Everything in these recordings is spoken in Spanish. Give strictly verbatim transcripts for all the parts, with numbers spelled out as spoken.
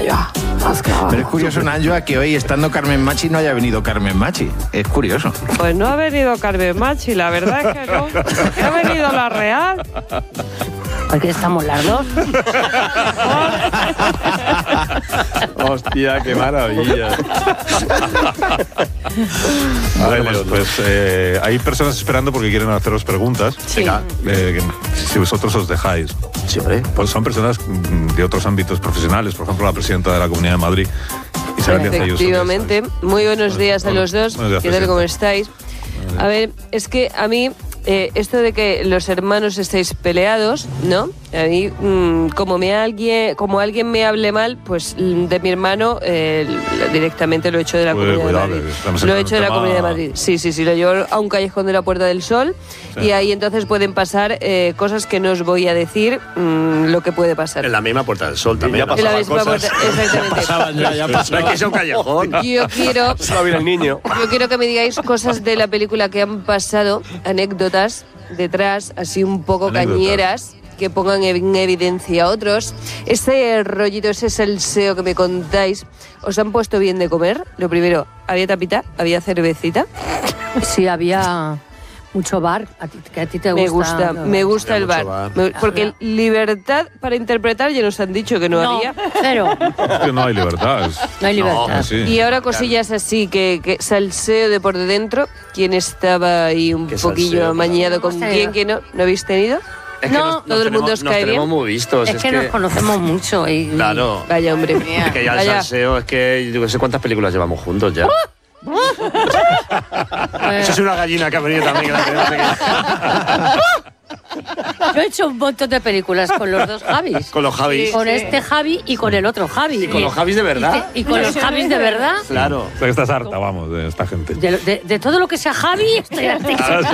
Anyoa. Pero es curioso, Anyoa, que hoy, estando Carmen Machi, no haya venido Carmen Machi. Es curioso. Pues no ha venido Carmen Machi, la verdad es que no. Ha venido la Real. Aquí estamos las dos. Hostia, qué maravilla. Bueno, pues, pues eh, hay personas esperando porque quieren haceros preguntas. Sí. Eh, que, si vosotros os dejáis. Sí, hombre. Pues son personas mm, de otros ámbitos profesionales, por ejemplo, la presidenta de la Comunidad de Madrid, Isabel Díaz Ayuso. Efectivamente. Muy buenos días a los dos. Buenos días, ¿Qué tal, presidenta. cómo estáis? A ver, es que a mí, eh, esto de que los hermanos estéis peleados, ¿no? A mí, mmm, como, me alguien, como alguien me hable mal, pues de mi hermano, eh, directamente lo he hecho de la Pues, Comunidad cuidado, de Madrid. estamos Lo he en hecho un de la tema- Comunidad de Madrid. Sí, sí, sí, lo llevo a un callejón de la Puerta del Sol, Sí. y ahí entonces pueden pasar eh, cosas que no os voy a decir mmm, lo que puede pasar. En la misma Puerta del Sol también. ya En la pasaban misma cosas. puerta, exactamente. Pasaban ya, ya No es pasaban. que sea un callejón. Yo quiero... Se va bien el niño. Yo quiero que me digáis cosas de la película que han pasado, anécdotas detrás, así un poco Anécdotas. cañeras, que pongan en evidencia a otros. Ese rollito, ese salseo que me contáis, ¿os han puesto bien de comer? Lo primero, ¿había tapita? ¿Había cervecita? Sí, había mucho bar. A ti, que a ti te gusta. Me gusta, ¿no? me gusta Había el mucho bar. bar. Me- porque libertad para interpretar ya nos han dicho que no, No, había. cero. Es que no hay libertad. es- No hay libertad. No, sí. Y ahora cosillas así, que, que salseo de por dentro. ¿Quién estaba ahí un ¿Qué poquillo salseo? amañado No con hemos quién? tenido. ¿Quién no? ¿No habéis tenido? Es que No, nos, todo el mundo tenemos, os nos cae tenemos bien. muy vistos. Es, que, nos conocemos mucho. Y, Claro. Vaya, hombre. Es que ya el Vaya. salseo, es que yo no sé cuántas películas llevamos juntos ya. Eso es una gallina que ha venido también. Que la tenemos aquí. Yo he hecho un montón de películas con los dos Javis. Con los Javis. Con este Javi y con el otro Javi. Y con los Javis de verdad. Y, y con los Javis de verdad. Claro. O sea, que estás harta, vamos, de esta gente. De, de- de todo lo que sea Javi, estoy harta.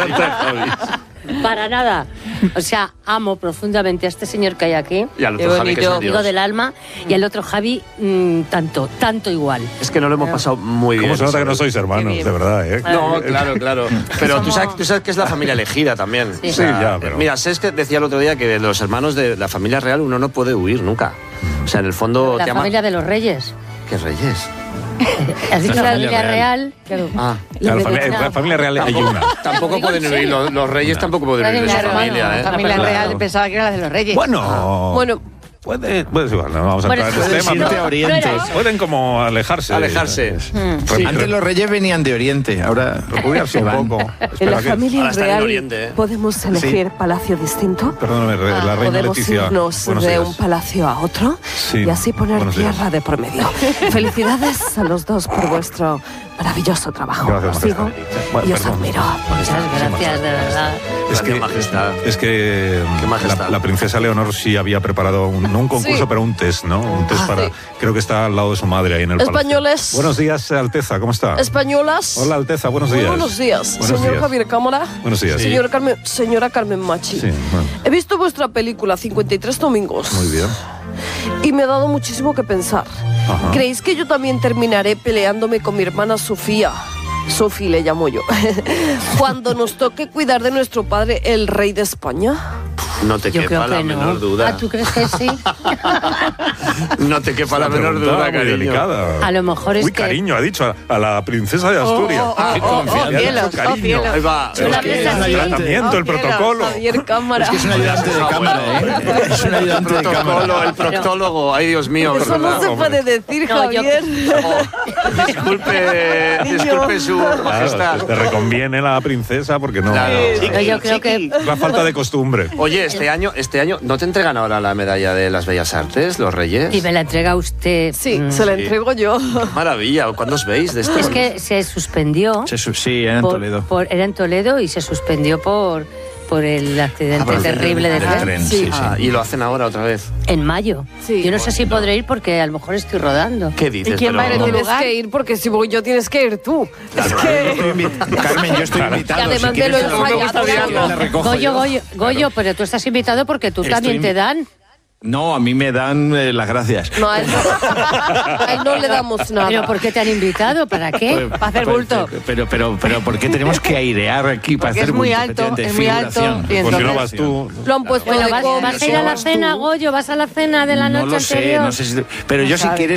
Para nada. O sea, amo profundamente a este señor que hay aquí, Y al Qué otro Javi, que es bonito. un amigo dios. del alma, y al otro Javi, mm, tanto, tanto igual. Es que no lo hemos pasado muy bien. ¿Cómo se nota que no Isabel? sois hermanos, Qué bien. de verdad, eh? No, claro, claro. Pero tú Somos- sabes, tú sabes que es la familia elegida también. Sí. Sí, ya, pero- Mira, sé que decía el otro día que de los hermanos de la familia real uno no puede huir nunca. O sea, en el fondo La te ama... familia de los reyes. ¿Qué reyes? Has dicho La la familia familia real. real. Ah. Claro, la, familia, la familia real hay una. Tampoco pueden huir, los, los reyes tampoco pueden huir de su Claro, familia, claro, ¿eh? familia Claro. real, Pensaba que era la de los reyes. Bueno, Bueno, puede, pues igual, no vamos a Bueno, entrar en puede este tema. irte pero a Oriente. no era- pueden como alejarse. Alejarse. Sí. Antes los reyes venían de Oriente, ahora Refugiarse se un van. poco. en Espera la que- familia ahora están en real Oriente, ¿eh? podemos elegir palacio distinto. Perdóname, re- la reina Podemos Leticia. irnos Buenos de días. un palacio a otro Sí, y así poner buenos días. tierra de por medio. Felicidades a los dos por vuestro maravilloso trabajo. Gracias, Os sigo majestad. Bueno, y os perdón. admiro. Muchas gracias, de verdad. Es que, Majestad. es que Qué majestad. la, la princesa Leonor sí había preparado un, no un concurso, Sí. pero un test, ¿no? Un test Ah, para. sí. Creo que está al lado de su madre ahí en el Españoles. palacio. Buenos días, Alteza, ¿cómo está? Españolas. Hola, Alteza, buenos Muy días. buenos días. Buenos Señor días. Javier Cámara. Buenos días. Señora Carmen, señora Carmen Machi. Sí, bueno, He visto vuestra película cincuenta y tres domingos. muy bien. Y me ha dado muchísimo que pensar. Ajá. ¿Creéis que yo también terminaré peleándome con mi hermana Sofía? Sofi le llamo yo. Cuando nos toque cuidar de nuestro padre, el rey de España. No te Yo quepa creo la que menor no. duda. Ah, ¿tú crees que sí? No te quepa la Una menor pregunta duda, muy cariño. delicada. A lo mejor es Uy, que... cariño, ha dicho a, a la princesa de Asturias. oh, oh, Qué oh, oh, confianza. cielos, Ha dicho oh, cariño. cielos. Ahí va. Tú la Es que ves es un así. tratamiento, el protocolo. Javier Cámara. Es que es un ayudante de cámara, ¿eh? Es un El ayudante de cámara. protocolo, el proctólogo. Ay, Dios mío. Eso no perdona. se puede decir, No, yo- Javier. Oh, disculpe, disculpe su majestad. Claro, te reconviene la princesa porque no. Claro. No, yo creo que... La falta de costumbre. Oye, este año, este año, ¿no te entregan ahora la medalla de las Bellas Artes, los Reyes? Y me la entrega usted... Sí, mm, se la Sí. entrego yo. Maravilla. ¿Cuándo os veis de esto? Es que se suspendió... Se su- Sí, era en por- Toledo. por- era en Toledo y se suspendió por, por el accidente Ah, por el terrible del- de del tren. tren, Sí. sí, sí. Ah, y lo hacen ahora otra vez. En mayo. Sí. Yo no sé si podré ir porque a lo mejor estoy rodando. ¿Qué dices? ¿Y quién va a ir? Pero- Tienes que ir porque si voy yo tienes que ir tú. Es que... Estoy invi- Carmen, yo estoy invitado. Y además si de lo quieres, te lo- ensayado, te lo- le recojo Goyo, yo. Goyo, Goyo, pero tú estás invitado porque tú Estoy también invi- te dan. No, a mí me dan eh, las gracias. No, a él no, a él no le damos nada. ¿Pero por qué te han invitado? ¿Para qué? Pues, Para hacer pues, bulto. Pero, pero, pero, ¿por qué tenemos que airear aquí para Porque hacer es muy bulto? alto, Efectivamente, es muy alto, figuración. y Pues si no entonces- vas tú. Lo han puesto Bueno, de vas, cómo, vas a ir a la vas tú. cena, Goyo, vas a la cena de la No noche lo sé, anterior. no sé si... Pero yo si sabe. quieres